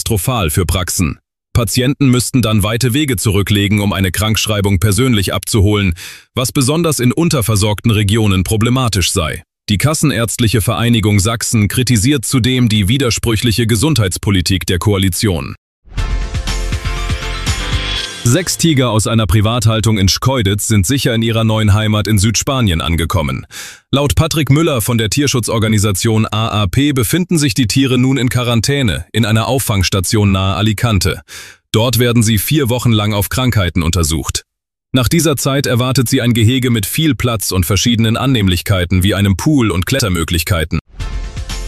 katastrophal für Praxen. Patienten müssten dann weite Wege zurücklegen, um eine Krankschreibung persönlich abzuholen, was besonders in unterversorgten Regionen problematisch sei. Die Kassenärztliche Vereinigung Sachsen kritisiert zudem die widersprüchliche Gesundheitspolitik der Koalition. 6 Tiger aus einer Privathaltung in Schkeuditz sind sicher in ihrer neuen Heimat in Südspanien angekommen. Laut Patrick Müller von der Tierschutzorganisation AAP befinden sich die Tiere nun in Quarantäne in einer Auffangstation nahe Alicante. Dort werden sie 4 Wochen lang auf Krankheiten untersucht. Nach dieser Zeit erwartet sie ein Gehege mit viel Platz und verschiedenen Annehmlichkeiten wie einem Pool und Klettermöglichkeiten.